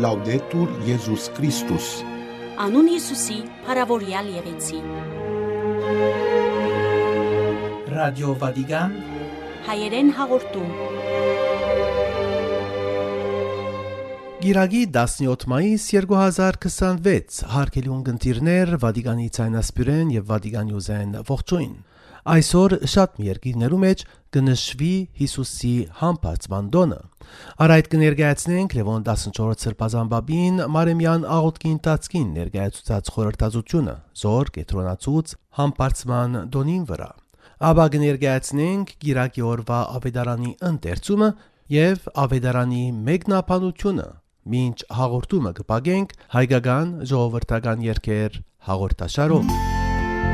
Laudetur Jesus Christus. Անուն Հիսուսի, փառավորյալ եղեցի։ Ռադիո Վատիկան Հայերեն հաղորդում։ Գիրագի 17 մայիս 2026 հարգելի ունգընտիրներ Վատիկանի ցայնասպյուրեն եւ Վատիկանի ուզեն ողջույն։ Այսօր շատ մի երկիրներու մեջ կնշվի Հիսուսի համբարձման տոնը։ Առ այդ կներկայացնենք Լևոն 14 սրբազան Մարեմյան աղոթքի ընթացքին ներկայացուցած խորհրդածությունը զոր կետրոնացուց համբարձման տոնին վրա։ Ապա կներկայացնենք Գիրակի օրվա ավետարանի ընթերցումը եւ ավետարանի մեկնաբանությունը։ Մինչ հաղորդումը կպագենք հայկական ժողովրդական երգեր հաղորդաշարով։